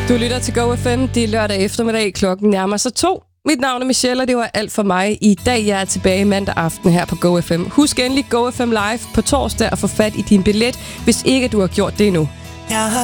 Du lytter til GoFM. Det er lørdag eftermiddag. Klokken nærmer sig 2. Mit navn er Michelle, og det var alt for mig i dag. Jeg er tilbage mandag aften her på GoFM. Husk endelig GoFM Live på torsdag og få fat i din billet, hvis ikke du har gjort det endnu.